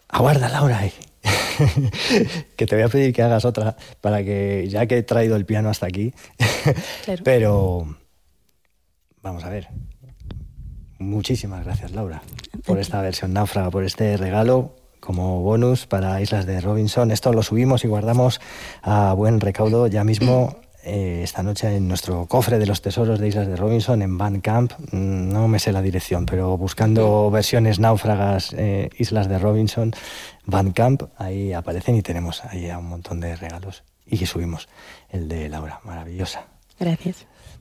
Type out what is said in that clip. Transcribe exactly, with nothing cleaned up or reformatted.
Aguarda, Laura, eh. que te voy a pedir que hagas otra, para que, ya que he traído el piano hasta aquí, Claro. pero vamos a ver. Muchísimas gracias, Laura, por A ti. esta versión náufraga, por este regalo como bonus para Islas de Robinson. Esto lo subimos y guardamos a buen recaudo ya mismo eh, esta noche en nuestro cofre de los tesoros de Islas de Robinson en Bandcamp. No me sé la dirección, pero buscando versiones náufragas eh, Islas de Robinson, Bandcamp, ahí aparecen y tenemos ahí un montón de regalos. Y subimos el de Laura, maravillosa. Gracias.